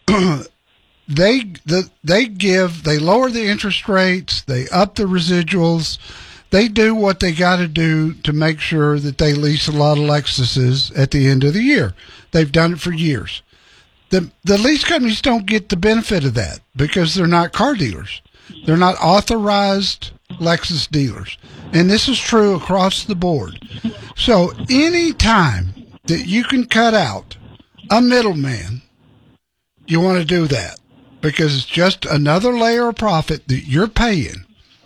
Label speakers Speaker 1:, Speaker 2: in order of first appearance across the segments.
Speaker 1: they lower the interest rates, they up the residuals, they do what they got to do to make sure that they lease a lot of Lexuses at the end of the year. They've done it for years. The lease companies don't get the benefit of that because they're not car dealers. They're not authorized Lexus dealers. And this is true across the board. So any time that you can cut out a middleman, you want to do that because it's just another layer of profit that you're paying.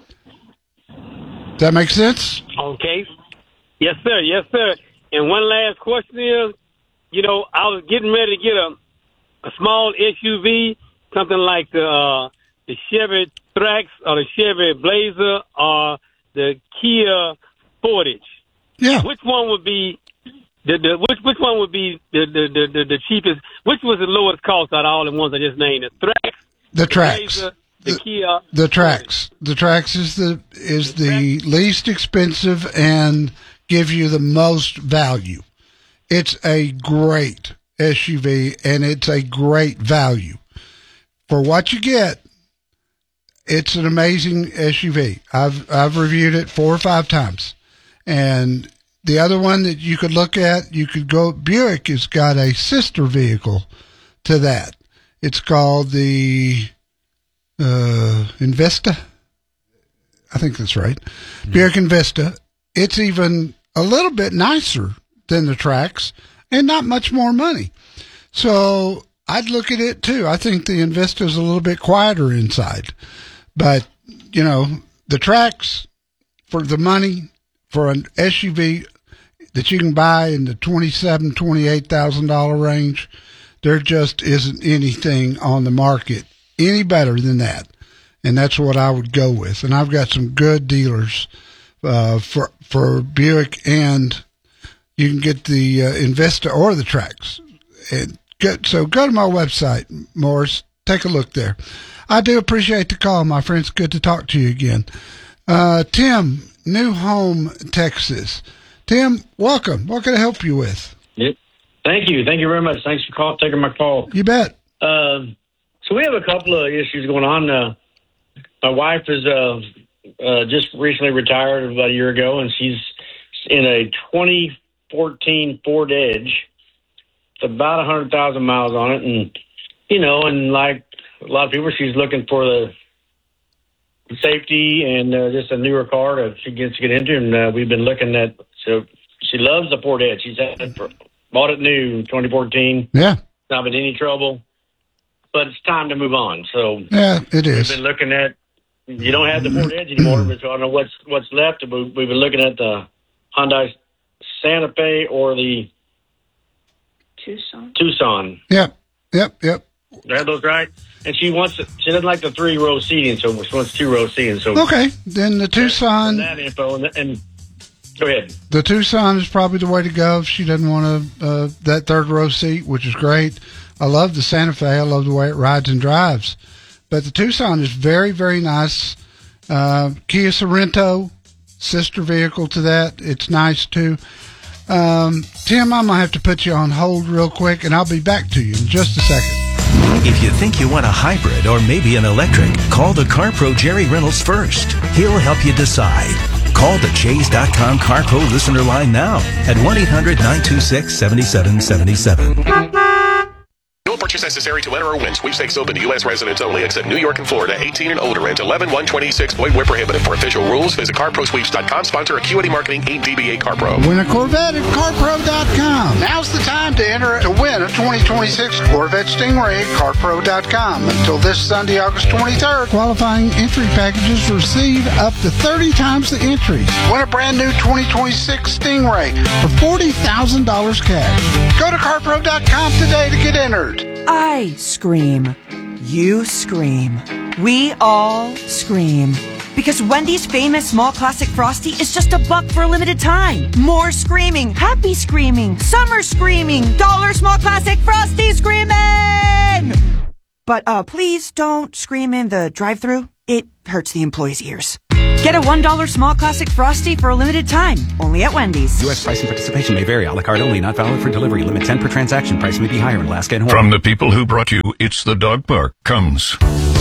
Speaker 1: Does that make sense?
Speaker 2: Okay. Yes, sir. Yes, sir. And one last question is, I was getting ready to get a small SUV, something like the Chevy Trax or the Chevy Blazer or the Kia Sportage.
Speaker 1: Yeah.
Speaker 2: Which one would be which one would be the cheapest? Which was the lowest cost out of all the ones I just named? The Trax,
Speaker 1: the Trax,
Speaker 2: Blazer, the Kia.
Speaker 1: The Trax. The Trax is the least expensive and give you the most value. It's a great SUV and it's a great value for what you get. It's an amazing SUV. I've reviewed it 4 or 5 times. And the other one that you could look at, Buick has got a sister vehicle to that. It's called the Investa. I think that's right. Mm-hmm. Buick Investa. It's even a little bit nicer than the Trax and not much more money. So I'd look at it too. I think the Investa is a little bit quieter inside. But, the Trax, for the money, for an SUV that you can buy in the $27,000, $28,000 range, there just isn't anything on the market any better than that. And that's what I would go with. And I've got some good dealers for Buick, and you can get the Investa or the Trax. So go to my website, Morris. Take a look there. I do appreciate the call, my friends. Good to talk to you again. Tim, New Home, Texas. Tim, welcome. What can I help you with?
Speaker 3: Yep. Thank you. Thank you very much. Thanks for taking my call.
Speaker 1: You bet.
Speaker 3: So we have a couple of issues going on. My wife is just recently retired about a year ago, and she's in a 2014 Ford Edge. It's about 100,000 miles on it, and and like a lot of people, she's looking for the safety and just a newer car that she gets to get into. And we've been looking at, so she loves the Ford Edge. She's bought it new in 2014.
Speaker 1: Yeah.
Speaker 3: Not been any trouble, but it's time to move on. So
Speaker 1: yeah, it is.
Speaker 3: We've been looking at, you don't have the Ford Edge anymore, but so I don't know what's left. We've been looking at the Hyundai Santa Fe or the Tucson.
Speaker 1: Yep.
Speaker 3: Do I have those right? And she doesn't like the 3-row seating, so she wants 2-row seating. So
Speaker 1: okay, then the Tucson.
Speaker 3: That info and go ahead.
Speaker 1: The Tucson is probably the way to go if she doesn't want that 3rd-row seat, which is great. I love the Santa Fe. I love the way it rides and drives. But the Tucson is very, very nice. Kia Sorento, sister vehicle to that. It's nice too. Tim, I'm going to have to put you on hold real quick, and I'll be back to you in just a second.
Speaker 4: If you think you want a hybrid or maybe an electric, call the CarPro Jerry Reynolds first. He'll help you decide. Call the Chase.com CarPro listener line now at 1-800-926-7777.
Speaker 5: No purchase necessary to enter or win. Sweepstakes open to U.S. residents only, except New York and Florida. 18 and older. And 11-126. Void where prohibited. For official rules, visit CarProSweeps.com. Sponsor Acuity Marketing, 8 DBA CarPro.
Speaker 1: Win a Corvette at CarPro.com. Now's the time to enter to win a 2026 Corvette Stingray at CarPro.com. Until this Sunday, August 23rd, qualifying entry packages receive up to 30 times the entries. Win a brand new 2026 Stingray for $40,000 cash. Go to CarPro.com today to get entered.
Speaker 6: I scream. You scream. We all scream. Because Wendy's famous small classic Frosty is just $1 for a limited time. More screaming, happy screaming, summer screaming, dollar small classic Frosty screaming! But please don't scream in the drive-thru. It hurts the employees' ears. Get a $1 small classic Frosty for a limited time, only at Wendy's.
Speaker 7: U.S. price and participation may vary. A la carte only, not valid for delivery. Limit 10 per transaction. Price may be higher in Alaska and Hawaii.
Speaker 8: From the people who brought you It's the Dog Park comes